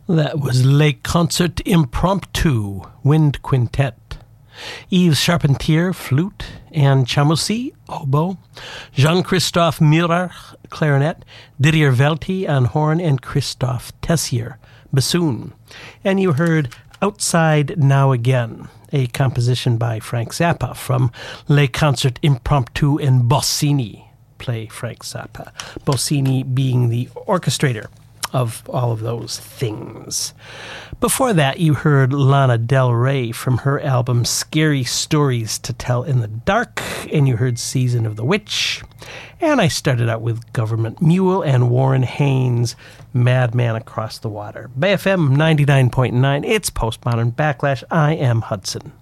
That was Lake Concert Impromptu, Wind Quintet. Yves Charpentier, flute. Anne Chamoussi, oboe. Jean-Christophe Murer, clarinet. Didier Velti on horn, and Christophe Tessier, bassoon. And you heard Outside Now Again, a composition by Frank Zappa from Les Concerts Impromptus and Bossini. Play Frank Zappa. Bossini being the orchestrator of all of those things. Before that, you heard Lana Del Rey from her album Scary Stories to Tell in the Dark, and you heard Season of the Witch. And I started out with Government Mule and Warren Haynes' Madman Across the Water. BFM 99.9, it's Postmodern Backlash. I am Hudson.